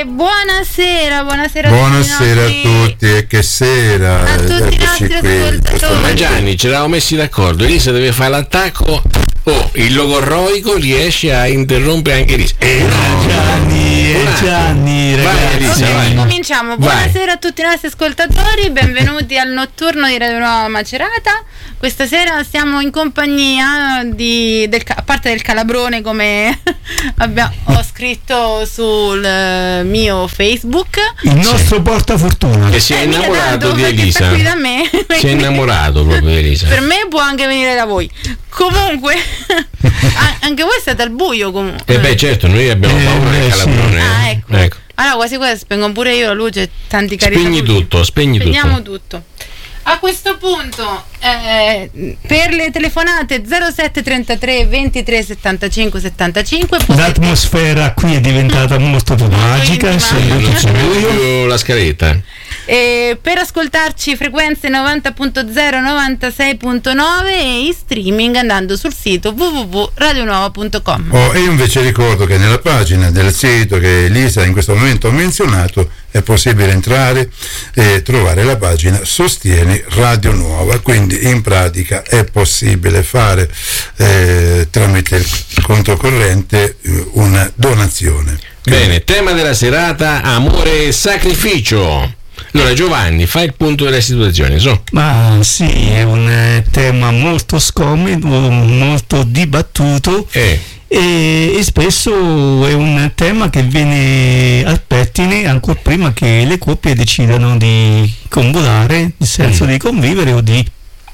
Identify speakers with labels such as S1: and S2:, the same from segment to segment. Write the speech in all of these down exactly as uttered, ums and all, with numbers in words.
S1: buonasera, buonasera,
S2: buonasera
S1: a
S2: tutti, a tutti e che sera
S1: a tutti i nostri ascoltatori.
S3: Ma Gianni, ci eravamo messi d'accordo, Elisa deve fare l'attacco. Oh, il logorroico riesce a interrompere anche Elisa.
S4: Eh, no, Gianni, eh, Gianni, ragazzi.
S3: Vai, Elisa,
S1: ok,
S3: vai.
S1: cominciamo. Buonasera a tutti i nostri ascoltatori, benvenuti al notturno di Radio Nuova Macerata. Questa sera siamo in compagnia di, del, a parte del Calabrone, come abbiamo, ho scritto sul uh, mio Facebook.
S4: Il nostro sì. portafortuna.
S3: Che si è eh, innamorato di Elisa.
S1: Qui da me.
S3: Si è innamorato proprio di Elisa.
S1: Per me può anche venire da voi. Comunque, anche voi state al buio comunque.
S3: Eh beh, certo, noi abbiamo paura del Calabrone.
S1: Ah, ecco.
S3: ecco.
S1: Allora, quasi quasi spengo pure io la luce, tanti cari.
S3: Spegni tutto, spegni
S1: Spegniamo
S3: tutto.
S1: tutto. A questo punto, eh, per le telefonate zero sette trentatré ventitré settantacinque settantacinque potete...
S4: L'atmosfera qui è diventata molto più magica,
S3: non si vede più la scaletta.
S1: E per ascoltarci frequenze novanta punto zero, novantasei punto nove e in streaming andando sul sito w w w punto radio nuova punto com.
S2: Oh, e io invece ricordo che nella pagina del sito che Elisa in questo momento ha menzionato è possibile entrare e trovare la pagina Sostieni Radio Nuova, quindi in pratica è possibile fare eh, tramite il conto corrente eh, una donazione.
S3: Bene, tema della serata: amore e sacrificio. Allora Giovanni, fai il punto della situazione, so.
S4: Ma sì, è un eh, tema molto scomodo, molto dibattuto
S3: eh.
S4: e, e spesso è un tema che viene al pettine ancora prima che le coppie decidano di convolare, nel senso mm. di convivere o di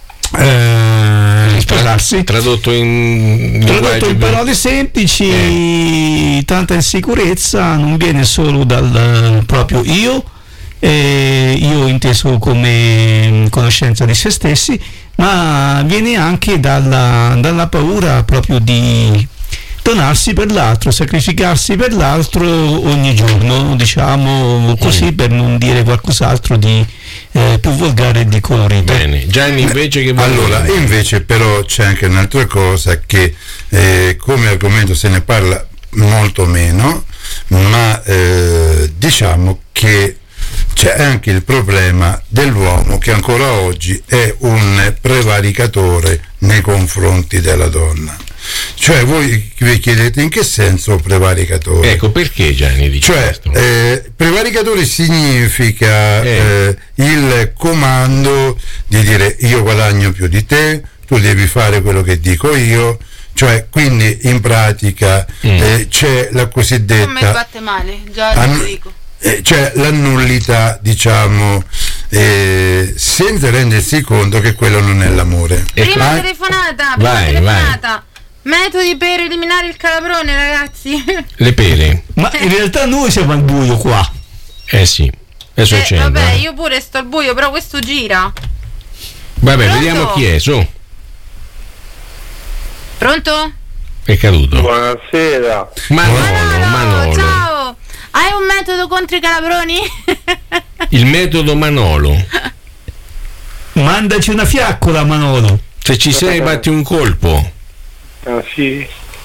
S4: eh, sposarsi.
S3: Tradotto in
S4: tradotto in parole semplici, eh. tanta insicurezza non viene solo dal proprio io. Eh, io inteso come conoscenza di se stessi, ma viene anche dalla, dalla paura proprio di donarsi per l'altro, sacrificarsi per l'altro ogni giorno, diciamo così, per non dire qualcos'altro di eh, più volgare e di colorito.
S3: Bene, Gianni invece che
S2: allora
S3: dire?
S2: Invece però c'è anche un'altra cosa che eh, come argomento se ne parla molto meno, ma eh, diciamo che c'è anche il problema dell'uomo che ancora oggi è un prevaricatore nei confronti della donna. Cioè voi vi chiedete in che senso prevaricatore?
S3: Ecco, perché Gianni dice
S2: cioè,
S3: questo?
S2: Eh, prevaricatore significa
S3: eh.
S2: Eh, il comando di dire io guadagno più di te, tu devi fare quello che dico io. Cioè, quindi in pratica mm. eh, c'è la cosiddetta...
S1: Non mi batte male, già
S2: annu-
S1: lo dico.
S2: Eh, cioè l'annullità, diciamo, eh, senza rendersi conto che quello non è l'amore.
S1: Prima
S2: Ma...
S1: telefonata, prima
S3: vai,
S1: telefonata. Vai. Metodi per eliminare il calabrone, ragazzi.
S3: Le pere.
S4: Ma in realtà noi siamo al buio qua.
S3: Eh sì, adesso
S1: eh,
S3: accendo.
S1: Vabbè, io pure sto al buio, però questo gira.
S3: Vabbè,
S1: Pronto?
S3: vediamo chi è, su.
S1: Pronto?
S3: È caduto.
S5: Buonasera.
S3: Manolo,
S1: Manolo,
S3: Manolo.
S1: ciao. Hai un metodo contro i calabroni?
S3: Il metodo Manolo.
S4: Mandaci una fiaccola, Manolo.
S3: Se ci sei, batti un colpo.
S5: Ah sì.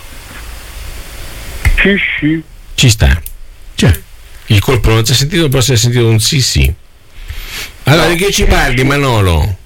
S5: Sì, sì.
S3: Ci sta.
S4: Cioè.
S3: Il colpo non si è sentito, però si è sentito un sì sì. Allora, di che ci parli, Manolo?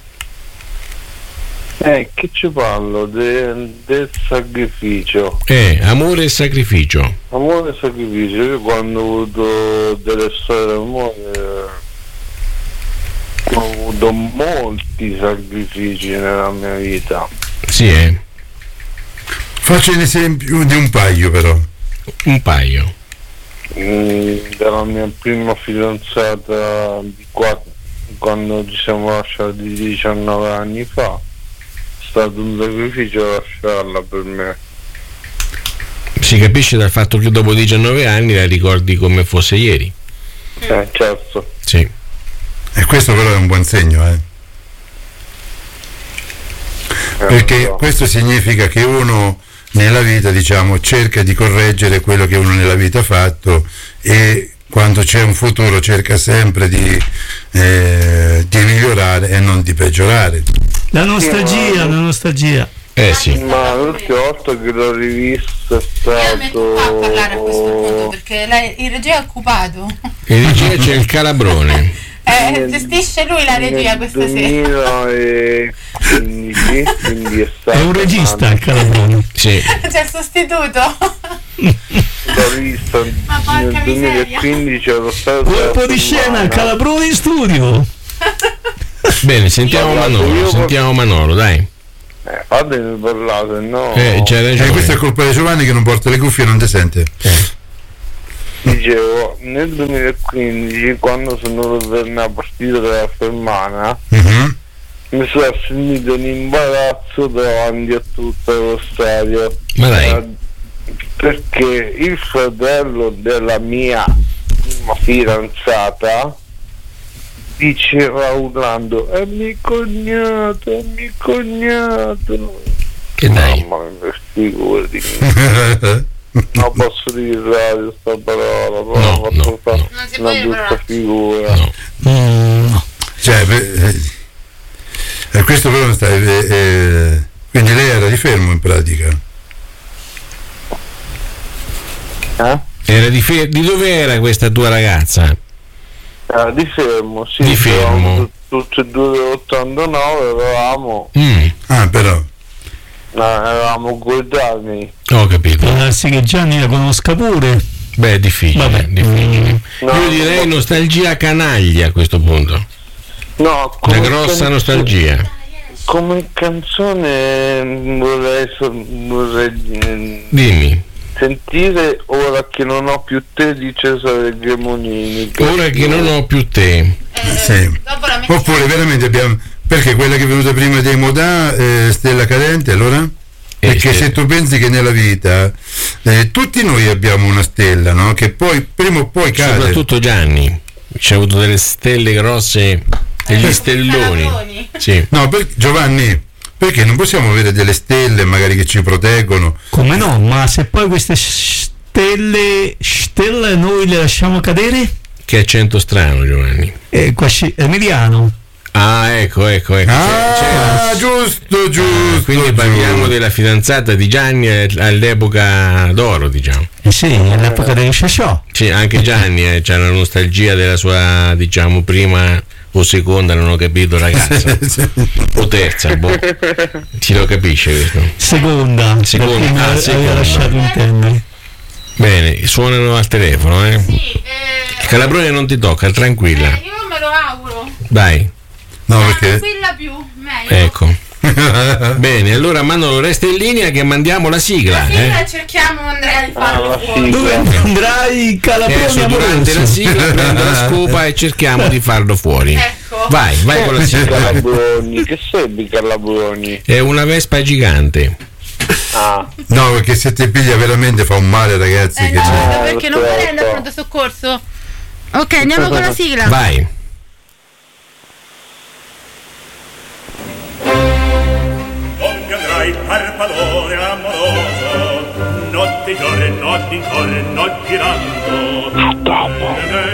S5: Eh, che ci parlo? De, del sacrificio.
S3: Eh, amore e sacrificio.
S5: Amore e sacrificio. Io quando ho avuto delle storie d'amore ho avuto molti sacrifici nella mia vita.
S3: Sì, eh.
S2: Faccio un esempio di un paio però.
S3: Un paio.
S5: Mm, della mia prima fidanzata di qua, quando ci siamo lasciati diciannove anni fa. È stato un sacrificio lasciarla per me.
S3: Si capisce dal fatto che dopo diciannove anni la ricordi come fosse ieri.
S5: Eh, certo.
S3: Sì.
S2: E questo però è un buon segno, eh.
S5: eh
S2: Perché
S5: so.
S2: questo significa che uno nella vita, diciamo, cerca di correggere quello che uno nella vita ha fatto e quando c'è un futuro cerca sempre di, eh, di migliorare e non di peggiorare.
S4: La nostalgia, la nostalgia.
S3: Eh sì.
S5: Ma l'ultima volta che l'ho rivista è stato...
S1: a parlare a questo punto perché lei, il regia è occupato.
S3: In regia c'è il Calabrone.
S1: Eh, gestisce lui la regia questa sera.
S5: duemilaquindici, quindi è stato...
S4: È un regista il Calabrone.
S3: Sì.
S1: C'è il sostituto.
S5: L'ho visto
S1: Ma porca
S5: nel duemilaquindici, ero stato...
S4: Colpo di scena, il Calabrone in studio.
S3: Bene, sentiamo Manolo, sentiamo Manolo, dai.
S5: Eh, fatemi parlare, no?
S3: Eh, c'è ragione.
S2: Eh, questa è colpa di Giovanni che non porta le cuffie e non ti sente.
S3: Eh.
S5: Dicevo, nel duemilaquindici, quando sono andato per una partita della Fermana,
S2: Mhm.
S5: mi sono sentito un imbarazzo davanti a tutto lo stadio.
S3: Ma dai.
S5: Eh, perché il fratello della mia prima fidanzata diceva urlando: è mio cognato, è mio cognato.
S3: Che dai?
S5: Mamma mia, figurati. Non posso dire radio sta parola, però
S3: No,
S5: ho fatto
S3: no,
S5: fa-
S3: no.
S1: Non si
S5: una
S1: può dire
S5: brutta
S1: parolacce.
S5: figura.
S3: No.
S4: Mm, no.
S2: Cioè, beh, eh, questo però sta, eh, eh, quindi lei era di fermo in pratica.
S5: Eh?
S3: Era di, fe- di dove era questa tua ragazza?
S5: Eh, di fermo, sì.
S3: Di fermo.
S5: eravamo tu- Tutti e due dell'ottantanove eravamo,
S3: Mm,
S2: Ah, però.
S5: eh, eravamo coetanei.
S3: ho capito.
S4: Può darsi che Gianni la conosca pure.
S3: Beh, è difficile,
S4: Vabbè.
S3: difficile.
S5: No,
S3: Io direi
S5: no.
S3: nostalgia canaglia a questo punto.
S5: No,
S3: Una
S5: come
S3: grossa
S5: canzo-
S3: nostalgia.
S5: Come canzone vorrei, so- vorrei eh,
S3: Dimmi,
S5: sentire Ora che non ho più te di Cesare Cremonini.
S3: ora che non ho più te.
S1: Eh,
S2: Sì.
S1: Dopo la metti.
S2: Oppure veramente abbiamo. Perché quella che è venuta prima dei Modà, eh, Stella Cadente, allora? Perché
S3: sì.
S2: se tu pensi che nella vita eh, tutti noi abbiamo una stella, no? Che poi prima o poi cade.
S3: Soprattutto Gianni. C'è avuto delle stelle grosse, degli stelloni.
S1: Calabroni.
S3: Sì.
S2: No, per, Giovanni, perché non possiamo avere delle stelle magari che ci proteggono?
S4: Come no? Ma se poi queste stelle, stelle noi le lasciamo cadere?
S3: Che accento strano, Giovanni.
S4: Eh, qua sci- Emiliano.
S3: Ah, ecco, ecco, ecco.
S2: Ah,
S3: C'è- c'è-
S2: giusto, giusto.
S3: Quindi parliamo
S2: giusto.
S3: della fidanzata di Gianni eh, all'epoca d'oro, diciamo.
S4: Eh sì, all'epoca del Sciasciò.
S3: Sì, anche Gianni eh, c'è una nostalgia della sua, diciamo, prima o seconda, non ho capito, ragazza. O terza, boh. Si lo capisce questo.
S4: Seconda.
S3: Seconda,
S4: perché mi
S3: ah,
S4: aveva
S3: seconda.
S4: lasciato intendere.
S3: Bene, suonano al telefono, eh.
S1: Sì,
S3: Il
S1: eh,
S3: Calabrone non ti tocca, tranquilla.
S1: eh, io me lo auguro.
S3: Vai,
S2: No,
S1: Non
S2: perché?
S1: tranquilla più, meglio.
S3: ecco. Bene, allora Manolo resta in linea che mandiamo la sigla.
S1: La sigla
S3: Eh.
S1: cerchiamo Andrea di
S5: Ah,
S1: farlo
S5: la
S1: fuori.
S4: Dove
S5: sigla.
S4: andrai, Calabrone
S3: Adesso durante la
S4: amoroso?
S3: sigla prendo la scopa e cerchiamo di farlo fuori.
S1: Ecco.
S3: Vai, vai con la sigla.
S5: Calabroni, che sei Calabroni?
S3: È una vespa gigante.
S5: Ah,
S2: No, perché se ti piglia veramente fa un male, ragazzi.
S1: Eh
S2: che
S1: no,
S2: c'è.
S1: no, perché non vorrei andare a pronto soccorso. Ok, andiamo con la sigla.
S3: Vai.
S6: Dove andrai parpadone amoroso, notte e giorno, notte in giorno, girando.